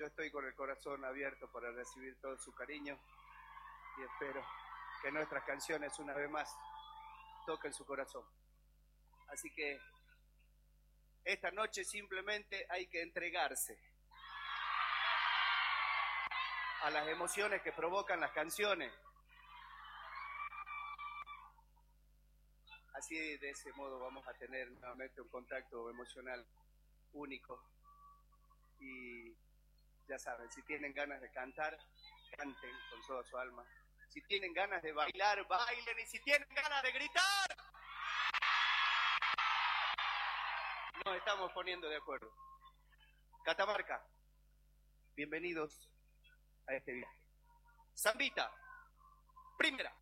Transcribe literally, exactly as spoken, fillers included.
yo estoy con el corazón abierto para recibir todo su cariño y espero que nuestras canciones una vez más toquen su corazón. Así que esta noche simplemente hay que entregarse a las emociones que provocan las canciones. Así, de ese modo, vamos a tener nuevamente un contacto emocional único. Y ya saben, si tienen ganas de cantar, canten con toda su alma. Si tienen ganas de bailar, bailen. Y si tienen ganas de gritar, nos estamos poniendo de acuerdo. Catamarca, bienvenidos a este viaje. Zambita, primera.